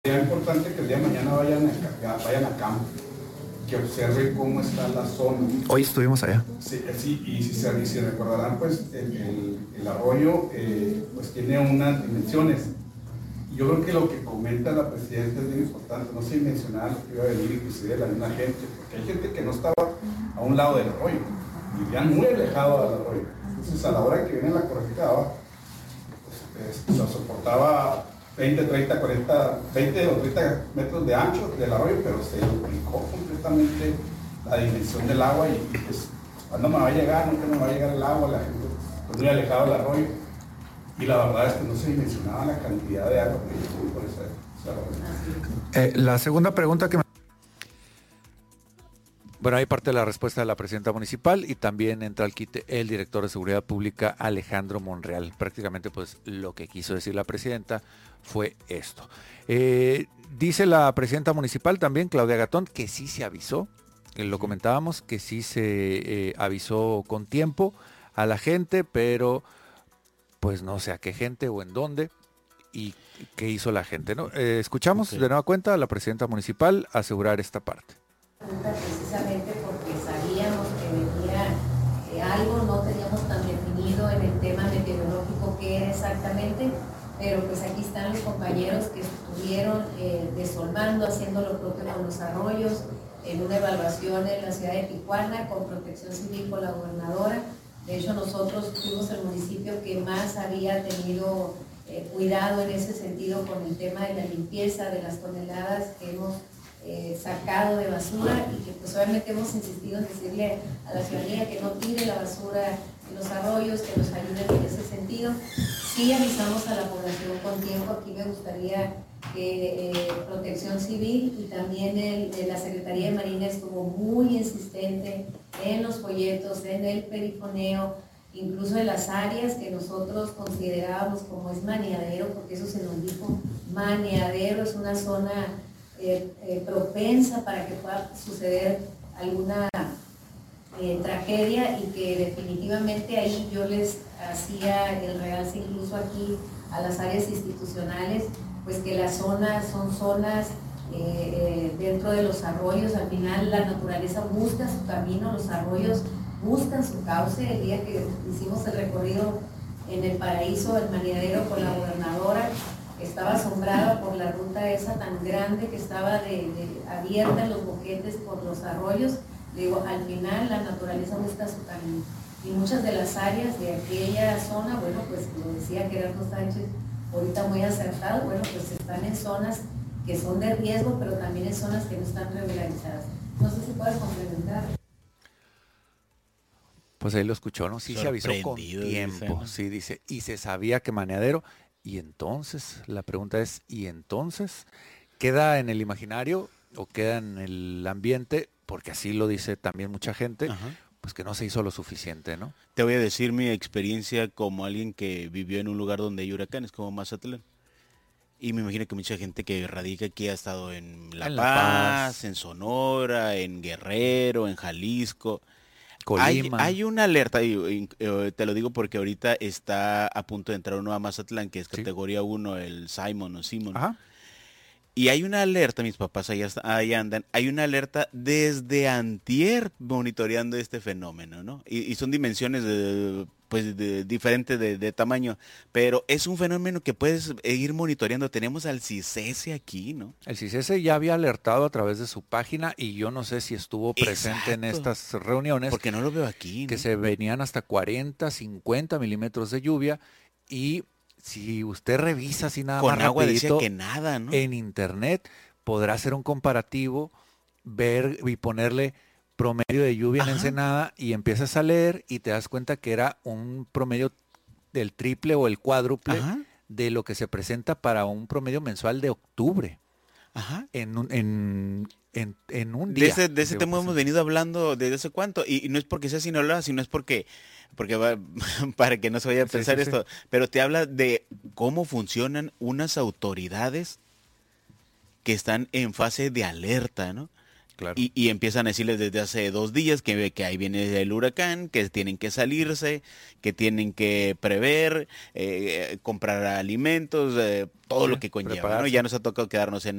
Sería importante que el día de mañana vayan a campo, que observen cómo está la zona. Hoy estuvimos allá. Sí, y si recordarán, pues el arroyo pues tiene unas dimensiones. Y yo creo que lo que comenta la presidenta es bien importante, no se mencionaba lo que iba a venir inclusive de la misma gente, porque hay gente que no estaba a un lado del arroyo, vivían muy alejados del arroyo. Entonces a la hora que viene la corregida abajo, pues, se soportaba 20, 30, 40, 20 o 30 metros de ancho del arroyo, pero se duplicó completamente la dimensión del agua y pues cuando me va a llegar, nunca me va a llegar el agua, la gente pues, muy alejado del arroyo. Y la verdad es que no se dimensionaba la cantidad de agua que llegó por ese arroyo. La segunda pregunta que me... Bueno, hay parte de la respuesta de la presidenta municipal y también entra al quite el director de Seguridad Pública, Alejandro Monreal. Prácticamente, pues, lo que quiso decir la presidenta fue esto. Dice la presidenta municipal también, Claudia Gatón, que sí se avisó, que lo comentábamos, que sí se avisó con tiempo a la gente, pero pues no sé a qué gente o en dónde y qué hizo la gente, ¿no? Escuchamos de nueva cuenta a la presidenta municipal asegurar esta parte. Precisamente porque sabíamos que venía algo, no teníamos tan definido en el tema meteorológico qué era exactamente, pero pues aquí están los compañeros que estuvieron desolvando, haciendo lo propio con los arroyos, en una evaluación en la ciudad de Tijuana con Protección Civil con la gobernadora. De hecho, nosotros fuimos el municipio que más había tenido cuidado en ese sentido con el tema de la limpieza de las toneladas que hemos sacado de basura y que pues obviamente hemos insistido en decirle a la ciudadanía que no tire la basura en los arroyos, que nos ayuden en ese sentido. Sí avisamos a la población con tiempo. Aquí me gustaría que Protección Civil y también la Secretaría de Marina estuvo muy insistente en los folletos, en el perifoneo, incluso en las áreas que nosotros considerábamos como es maniadero, porque eso se nos dijo, maniadero es una zona propensa para que pueda suceder alguna tragedia y que definitivamente ahí yo les hacía el realce incluso aquí a las áreas institucionales, pues que las zonas son zonas dentro de los arroyos. Al final la naturaleza busca su camino, los arroyos buscan su cauce. El día que hicimos el recorrido en el Paraíso, el maniadero con la gobernadora, estaba asombrada por la ruta esa tan grande que estaba abierta en los boquetes por los arroyos. Digo, al final la naturaleza busca su camino. Y muchas de las áreas de aquella zona, bueno, pues lo decía Gerardo Sánchez, ahorita muy acertado, bueno, pues están en zonas que son de riesgo, pero también en zonas que no están regularizadas. No sé si puedes complementar. Pues ahí lo escuchó, ¿no? Sí se avisó con tiempo, dice, ¿no? Sí, dice, y se sabía que maniadero. Y entonces, la pregunta es, ¿y entonces? ¿Queda en el imaginario o queda en el ambiente? Porque así lo dice también mucha gente, ajá, pues que no se hizo lo suficiente, ¿no? Te voy a decir mi experiencia como alguien que vivió en un lugar donde hay huracanes, como Mazatlán. Y me imagino que mucha gente que radica aquí ha estado en La Paz, en Sonora, en Guerrero, en Jalisco. Colima. Hay una alerta, y te lo digo porque ahorita está a punto de entrar uno a Mazatlán, que es categoría 1, el Simon o Simon. Ajá. Y hay una alerta, mis papás ahí andan, hay una alerta desde antier monitoreando este fenómeno, ¿no? Y son dimensiones diferentes de tamaño, pero es un fenómeno que puedes ir monitoreando. Tenemos al CICESE aquí, ¿no? El CICESE ya había alertado a través de su página y yo no sé si estuvo presente en estas reuniones. Porque no lo veo aquí, ¿no? Que se venían hasta 40, 50 milímetros de lluvia y... Si usted revisa así nada con más agua rapidito, decía que nada, ¿no? En internet podrá hacer un comparativo, ver y ponerle promedio de lluvia, ajá, en Ensenada y empiezas a leer y te das cuenta que era un promedio del triple o el cuádruple, ajá, de lo que se presenta para un promedio mensual de octubre. Ajá. En un día. De ese tema hemos venido hablando desde hace cuánto, y no es porque sea Sinaloa, sino es porque va, para que no se vaya a pensar esto, pero te habla de cómo funcionan unas autoridades que están en fase de alerta, ¿no? Claro. Y empiezan a decirles desde hace 2 días que ahí viene el huracán, que tienen que salirse, que tienen que prever, comprar alimentos, todo lo que conlleva, ¿no? Ya nos ha tocado quedarnos en